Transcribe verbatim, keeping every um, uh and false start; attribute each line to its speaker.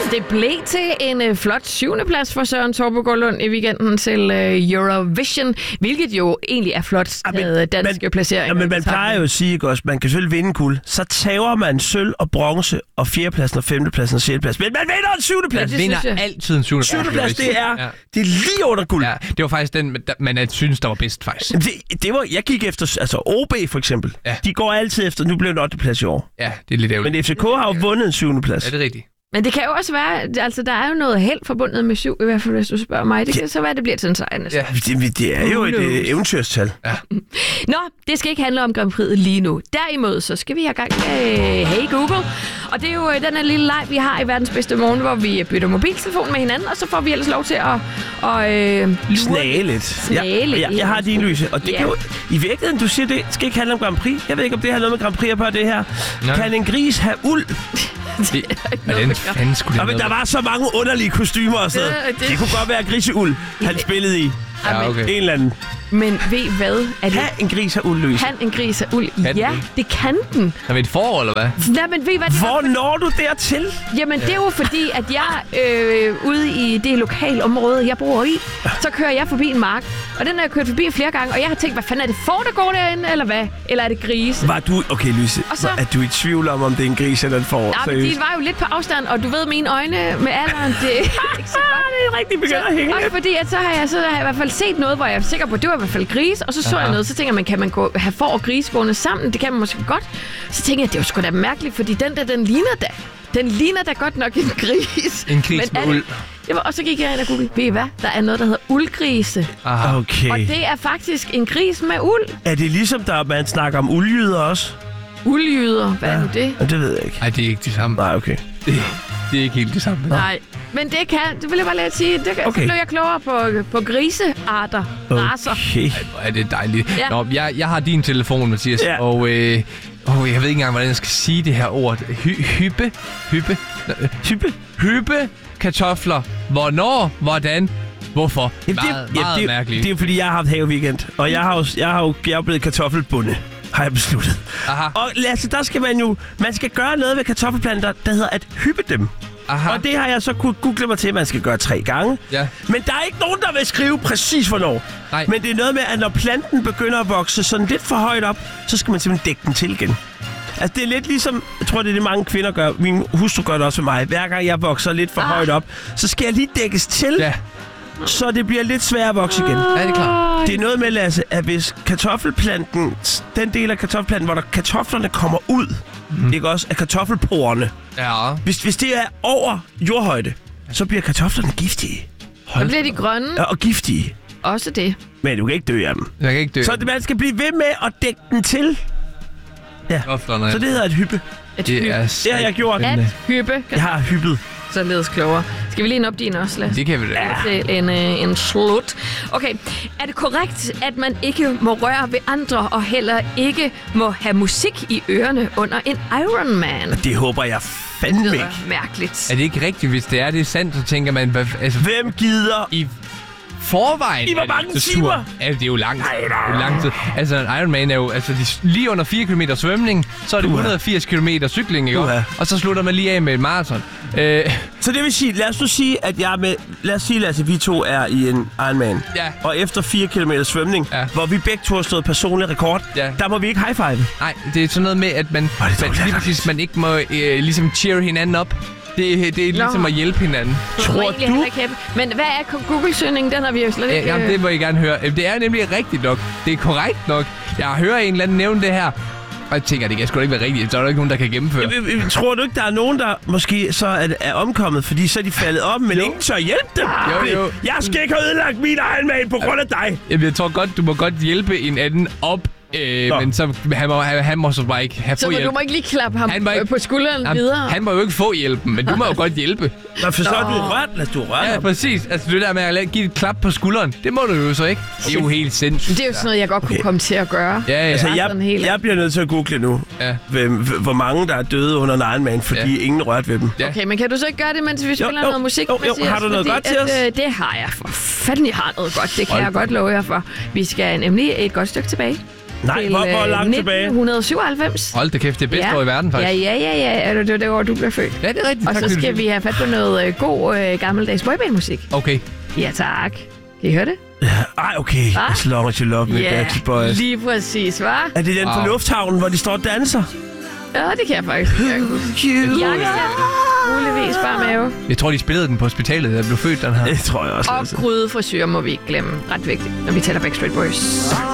Speaker 1: Det blev til en uh, flot syvende plads for Søren Torpegaard Lund i weekenden til uh, Eurovision, hvilket jo egentlig er flot ja, danske
Speaker 2: man,
Speaker 1: placeringer.
Speaker 2: Ja, men man plejer jo at sige, ikke også, man kan selvfølgelig vinde guld. Så tager man sølv og bronze og fjerdepladsen og femtepladsen og sjettepladsen. Men man vinder en syvende plads.
Speaker 3: Man vinder altid en syvende plads.
Speaker 2: Syvende plads, det er, ja. det er lige under guld.
Speaker 3: Ja, det var faktisk den, man synes, der var bedst faktisk.
Speaker 2: Det, det var, jeg gik efter, altså O B for eksempel. Ja. De går altid efter, nu blev det ottende plads i år.
Speaker 3: Ja, det er lidt ærgerligt.
Speaker 2: Men F C K har jo vundet en syvende plads.
Speaker 3: Ja, det er rigtigt.
Speaker 1: Men det kan jo også være, altså der er jo noget held forbundet med syv, i hvert fald hvis du spørger mig. Det kan så være, det bliver til en sejr næsten.
Speaker 2: Ja, det, det er jo et uh, eventyrstal.
Speaker 3: Ja.
Speaker 1: Nå, det skal ikke handle om Grand Prix'et lige nu. Derimod, så skal vi have gang med Hey Google. Og det er jo den her lille leg, vi har i verdens bedste morgen, hvor vi bytter mobiltelefon med hinanden, og så får vi ellers lov til at... Og, øh,
Speaker 2: snage lidt.
Speaker 1: Snage lidt.
Speaker 2: Ja, ja, jeg har din, Louise. Og det ja. kan jo... I virkeligheden, du siger, det skal ikke handle om Grand Prix. Jeg ved ikke, om det har noget med Grand Prix at gøre det her. Nej. Kan en gris have uld?
Speaker 3: Det, den fanden skulle
Speaker 2: det men der var så mange underlige kostymer og sådan det, det. det kunne godt være griseuld, han spillede i.
Speaker 3: Ja, okay.
Speaker 2: En eller anden.
Speaker 1: Men ved I hvad? Er det...
Speaker 2: Kan en gris have uld, Louise?
Speaker 1: Kan en gris have uld?
Speaker 3: Kan
Speaker 1: ja,
Speaker 3: det?
Speaker 1: det kan den.
Speaker 3: Er vi et forår, eller hvad?
Speaker 1: Nej, men ved I hvad? Det
Speaker 2: Hvor
Speaker 1: var...
Speaker 2: når du dertil?
Speaker 1: Jamen, ja. det er jo fordi, at jeg øh, ude i det lokale område, jeg bor i, så kører jeg forbi en mark. Og den har jeg kørt forbi flere gange, og jeg har tænkt, hvad fanden er det får, der går derinde, eller hvad? Eller er det grise?
Speaker 2: Var du... Okay, Louise,
Speaker 1: så...
Speaker 2: er du i tvivl om, om det er en gris eller en får?
Speaker 1: Ja, men de var jo lidt på afstand, og du ved, mine øjne med alderen, det er ikke så godt.
Speaker 2: Det er rigtig begyndt at hænge.
Speaker 1: Også fordi, at så har jeg, så har jeg i hvert fald set noget, hvor jeg er sikker på, at det var i hvert fald gris, og så så Aha. jeg noget, så tænker man, kan man gå, have får og grise gående sammen? Det kan man måske godt. Så tænker jeg, det er jo sgu da mærkeligt, fordi den der, den ligner da. Den ligner da godt nok en gris.
Speaker 3: En gris med uld.
Speaker 1: Det var, og så gik jeg ind og googlede, ved I hvad? Der er noget, der hedder uldgrise.
Speaker 2: Aha. Okay.
Speaker 1: Og det er faktisk en gris med uld.
Speaker 2: Er det ligesom, der man snakker om uldjyder også?
Speaker 1: Uldjyder? Hvad ja. er nu det?
Speaker 2: Ja, det ved jeg ikke.
Speaker 3: Nej, det er ikke det samme.
Speaker 2: Nej, okay.
Speaker 3: Det, det er ikke helt det samme.
Speaker 1: Nej, men det kan, det vil jeg bare lade sige, det kan, okay. så blev jeg klogere på, på grisearter, racer.
Speaker 2: Okay.
Speaker 3: Ej, er det dejligt.
Speaker 1: Ja.
Speaker 3: Nå, jeg, jeg har din telefon, Mathias,
Speaker 2: ja.
Speaker 3: og øh, oh, jeg ved ikke engang, hvordan jeg skal sige det her ord. Hy, hyppe, hyppe, hyppe, hyppe, kartofler. Hvornår, hvordan, hvorfor?
Speaker 2: Jamen,
Speaker 3: meget,
Speaker 2: det, ja,
Speaker 3: meget
Speaker 2: det,
Speaker 3: mærkeligt.
Speaker 2: Det er fordi, jeg har haft haveweekend, og jeg har jo, jeg har jo jeg er blevet kartoffelbonde. Har jeg besluttet.
Speaker 3: Aha.
Speaker 2: Og Lasse, der skal man jo... Man skal gøre noget ved kartoffelplanter, der hedder at hyppe dem. Aha. Og det har jeg så kunne google mig til, at man skal gøre tre gange.
Speaker 3: Ja.
Speaker 2: Men der er ikke nogen, der vil skrive præcis hvornår.
Speaker 3: Nej.
Speaker 2: Men det er noget med, at når planten begynder at vokse sådan lidt for højt op, så skal man simpelthen dække den til igen. Altså, det er lidt ligesom... Jeg tror, det er det, mange kvinder gør. Min hustru gør det også med mig. Hver gang jeg vokser lidt for ah. højt op, så skal jeg lige dækkes til. Ja. Så det bliver lidt sværere at vokse igen.
Speaker 3: Ja, det er klart.
Speaker 2: Det er noget med, Lasse, at hvis kartoffelplanten, den del af kartoffelplanten, hvor der kartoflerne kommer ud, mm. ikke også, af kartoffelporerne.
Speaker 3: Ja.
Speaker 2: Hvis, hvis det er over jordhøjde, så bliver kartoflerne giftige.
Speaker 1: Så bliver de grønne.
Speaker 2: Ja, og giftige.
Speaker 1: Også det.
Speaker 2: Men du kan ikke dø af dem.
Speaker 3: Jeg kan ikke dø.
Speaker 2: Så det, man skal blive ved med at dække den til. Ja. Så det hedder et hyppe.
Speaker 1: Et
Speaker 3: det,
Speaker 1: hyppe.
Speaker 3: Er
Speaker 2: det har jeg gjort.
Speaker 1: Et hyppe.
Speaker 2: Jeg har hyppet.
Speaker 1: Således klogere. Skal vi lige op din også, Lasse?
Speaker 3: Det kan vi da.
Speaker 1: Ja. Til en, øh, en slut. Okay. Er det korrekt, at man ikke må røre ved andre, og heller ikke må have musik i ørerne under en Ironman?
Speaker 2: Det håber jeg fandme ikke.
Speaker 1: Mærkeligt.
Speaker 3: Er det ikke rigtigt, hvis det er det er sandt, så tænker man... Hvad, altså,
Speaker 2: hvem gider...
Speaker 3: I forvejen
Speaker 2: I hvor mange timer?
Speaker 3: Ja, det er jo langt. Det er jo lang tid. Altså, en Ironman er jo altså, de, lige under fire kilometer svømning, så er det et hundrede og firs kilometer cykling, ikke? Uh-huh. Og så slutter man lige af med et maraton. Øh.
Speaker 2: Så det vil sige, lad os nu sige, at jeg med... Lad os sige, Lasse, vi to er i en Ironman.
Speaker 3: Ja.
Speaker 2: Og efter fire kilometer svømning, ja. hvor vi begge to har slået personlig rekord, ja. der må vi ikke high-five.
Speaker 3: Nej, det er sådan noget med, at man, man lige præcis, man ikke må øh, ligesom cheer hinanden op. Det, det er ligesom at hjælpe hinanden.
Speaker 2: Tror du?
Speaker 1: Men hvad er Google-søgningen? Den har vi jo slet ikke...
Speaker 3: Jamen, det må I gerne høre. Det er nemlig rigtigt nok. Det er korrekt nok. Jeg hører en eller anden nævne det her. Og jeg tænker, det kan sgu da ikke være rigtigt. Så er der ikke nogen, der kan gennemføre.
Speaker 2: Jamen, tror du ikke, der er nogen, der måske så er, er omkommet, fordi så er de faldet om, men jo. ingen tør hjælpe dem?
Speaker 3: Jo, jo.
Speaker 2: Jeg skal ikke have ødelagt min Ironman på grund af dig.
Speaker 3: Jamen, jeg tror godt, du må godt hjælpe en anden op. Øh, men så han må, han, han må så bare ikke have få hjælp.
Speaker 1: Så du må ikke lige klappe ham ikke, på skulderen
Speaker 3: han,
Speaker 1: videre?
Speaker 3: Han må jo ikke få hjælpen, men du må jo godt hjælpe.
Speaker 2: Nå, for så er du rørt, lad du rørt.
Speaker 3: Ja, præcis. Altså det der med at give et klap på skulderen, det må du jo så ikke. Det er jo helt sindssygt.
Speaker 1: Det er jo sådan noget, jeg godt kunne okay. komme til at gøre.
Speaker 2: Ja, ja. Altså, jeg, jeg bliver nødt til at google nu, ja. hvor mange der er døde under en Ironman, fordi ja. ingen rørte ved dem.
Speaker 1: Ja. Okay, men kan du så ikke gøre det, mens vi spiller jo, jo, noget musik?
Speaker 2: Jo, jo, jo. Har du noget godt til os?
Speaker 1: At, øh, det har jeg for fanden, jeg har noget godt. Det kan Hold jeg godt love jer for. Vi skal nemlig et godt stykke tilbage.
Speaker 2: Nej,
Speaker 1: til,
Speaker 2: hvor, hvor
Speaker 1: øh,
Speaker 2: langt tilbage?
Speaker 1: nitten syvoghalvfems.
Speaker 3: Hold da kæft, det er bedste
Speaker 1: Ja.
Speaker 3: år i verden, faktisk.
Speaker 1: Ja, ja, ja, ja. Det var det år, du blev født.
Speaker 3: Ja, det er rigtigt.
Speaker 1: Og
Speaker 3: Tak,
Speaker 1: så
Speaker 3: Lille
Speaker 1: skal
Speaker 3: Signe.
Speaker 1: vi have fat på noget øh, god øh, gammeldags boybandmusik.
Speaker 3: Okay.
Speaker 1: Ja, tak. Kan I høre det?
Speaker 2: Ej, okay.
Speaker 1: Hva?
Speaker 2: As long as you love me,
Speaker 1: Ja,
Speaker 2: Backstreet Boys.
Speaker 1: lige præcis, hva'?
Speaker 2: Er det den på
Speaker 3: Wow.
Speaker 2: lufthavnen, hvor de står og danser?
Speaker 1: Ja, det kan jeg faktisk ikke huske. Jakkesæt, muligvis bare mave.
Speaker 3: Jeg tror, de spillede den på hospitalet, da jeg blev født, den her.
Speaker 2: Det tror jeg også.
Speaker 1: Og
Speaker 2: altså.
Speaker 1: grydefrisyr må vi ikke glemme. Ret vigtigt, når vi taler Backstreet Boys.